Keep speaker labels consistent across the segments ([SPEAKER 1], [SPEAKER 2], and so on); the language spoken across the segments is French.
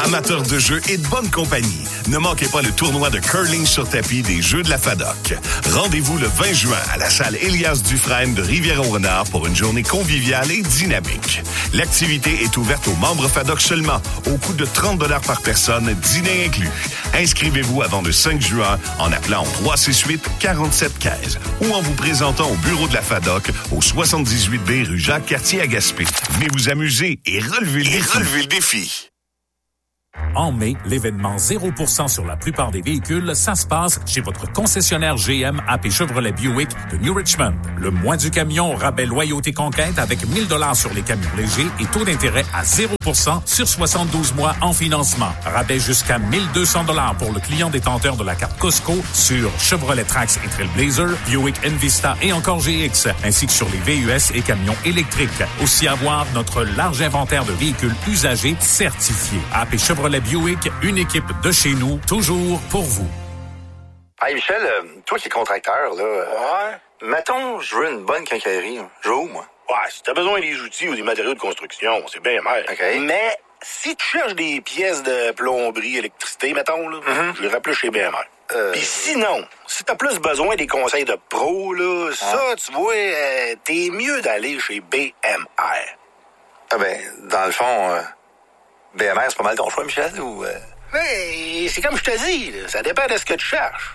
[SPEAKER 1] Amateurs de jeux et de bonne compagnie, ne manquez pas le tournoi de curling sur tapis des Jeux de la FADOC. Rendez-vous le 20 juin à la salle Elias Dufresne de Rivière-au-Renard pour une journée conviviale et dynamique. L'activité est ouverte aux membres FADOC seulement, au coût de 30 $ par personne, dîner inclus. Inscrivez-vous avant le 5 juin en appelant au 368-4715 ou en vous présentant au bureau de la FADOC au 78B rue Jacques-Cartier à Gaspé. Venez vous amuser et relever le défi.
[SPEAKER 2] En mai, l'événement 0% sur la plupart des véhicules, ça se passe chez votre concessionnaire GM AP Chevrolet Buick de New Richmond. Le mois du camion, rabais loyauté conquête avec 1 000 $ sur les camions légers et taux d'intérêt à 0% sur 72 mois en financement. Rabais jusqu'à 1 200 $ pour le client détenteur de la carte Costco sur Chevrolet Trax et Trailblazer, Buick Envista et encore GX, ainsi que sur les VUS et camions électriques. Aussi avoir notre large inventaire de véhicules usagés certifiés. AP Chevrolet Buick, une équipe de chez nous, toujours pour vous.
[SPEAKER 3] Hey Michel, toi qui es contracteur, là, ouais. Mettons, je veux une bonne quincaillerie. Je veux où, moi?
[SPEAKER 4] Ouais, si t'as besoin des outils ou des matériaux de construction, c'est bien mal.
[SPEAKER 3] OK.
[SPEAKER 4] Mais si tu cherches des pièces de plomberie, électricité, mettons, là, je les rappelle chez BMR. Puis sinon, si t'as plus besoin des conseils de pro, là, ça, tu vois, t'es mieux d'aller chez BMR.
[SPEAKER 3] Ah ben, dans le fond, BMR, c'est pas mal ton choix, Michel, ou...
[SPEAKER 4] Hey, c'est comme je te dis, là, ça dépend de ce que tu cherches.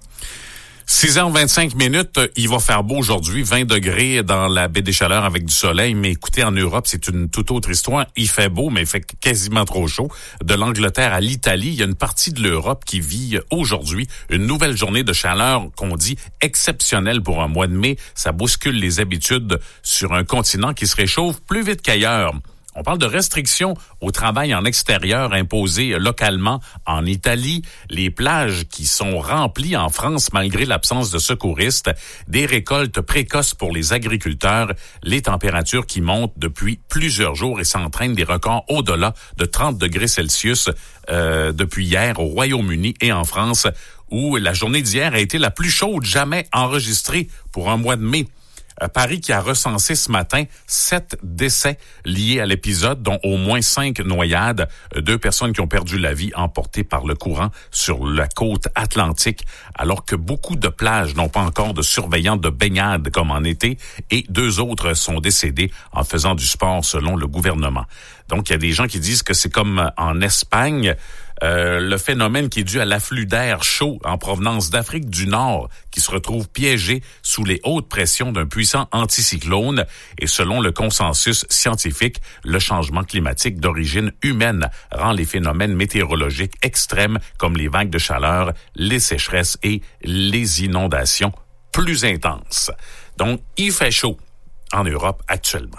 [SPEAKER 2] 6h25, il va faire beau aujourd'hui, 20 degrés dans la baie des Chaleurs avec du soleil, mais écoutez, en Europe, c'est une toute autre histoire. Il fait beau, mais il fait quasiment trop chaud. De l'Angleterre à l'Italie, il y a une partie de l'Europe qui vit aujourd'hui une nouvelle journée de chaleur qu'on dit exceptionnelle pour un mois de mai. Ça bouscule les habitudes sur un continent qui se réchauffe plus vite qu'ailleurs. On parle de restrictions au travail en extérieur imposées localement en Italie, les plages qui sont remplies en France malgré l'absence de secouristes, des récoltes précoces pour les agriculteurs, les températures qui montent depuis plusieurs jours et s'entraînent des records au-delà de 30 degrés Celsius depuis hier au Royaume-Uni et en France, où la journée d'hier a été la plus chaude jamais enregistrée pour un mois de mai. Paris qui a recensé ce matin 7 décès liés à l'épisode, dont au moins 5 noyades, 2 personnes qui ont perdu la vie emportées par le courant sur la côte atlantique, alors que beaucoup de plages n'ont pas encore de surveillants de baignade comme en été, et 2 autres sont décédés en faisant du sport selon le gouvernement. Donc, il y a des gens qui disent que c'est comme en Espagne, le phénomène qui est dû à l'afflux d'air chaud en provenance d'Afrique du Nord qui se retrouve piégé sous les hautes pressions d'un puissant anticyclone. Et selon le consensus scientifique, le changement climatique d'origine humaine rend les phénomènes météorologiques extrêmes comme les vagues de chaleur, les sécheresses et les inondations plus intenses. Donc, il fait chaud en Europe actuellement.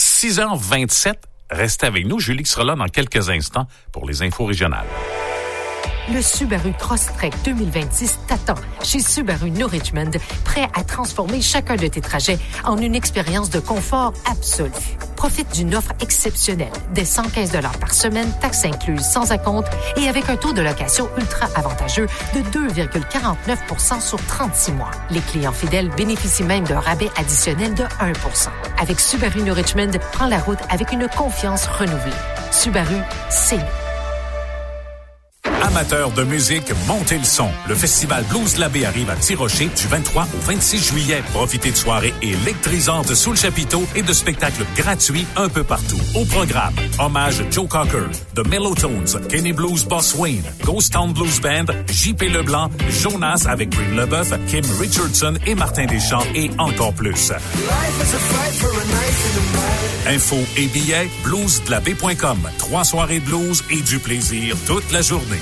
[SPEAKER 2] 6h27. Restez avec nous. Julie sera là dans quelques instants pour les infos régionales.
[SPEAKER 5] Le Subaru Crosstrek 2026 t'attend chez Subaru New Richmond, prêt à transformer chacun de tes trajets en une expérience de confort absolue. Profite d'une offre exceptionnelle, dès 115 $ par semaine, taxes incluses sans acompte et avec un taux de location ultra avantageux de 2,49% sur 36 mois. Les clients fidèles bénéficient même d'un rabais additionnel de 1%. Avec Subaru New Richmond, prends la route avec une confiance renouvelée. Subaru, c'est nous.
[SPEAKER 2] Amateurs de musique, montez le son. Le festival Blues de la Baie arrive à Tirocher du 23 au 26 juillet. Profitez de soirées électrisantes sous le chapiteau et de spectacles gratuits un peu partout. Au programme, hommage Joe Cocker, The Mellotones, Kenny Blues Boss Wayne, Ghost Town Blues Band, J.P. Leblanc, Jonas avec Green Leboeuf, Kim Richardson et Martin Deschamps et encore plus. Infos et billets, bluesdelabaie.com. 3 soirées de blues et du plaisir toute la journée.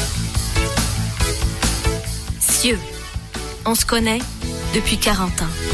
[SPEAKER 6] Cieux, on se connaît depuis 40 ans.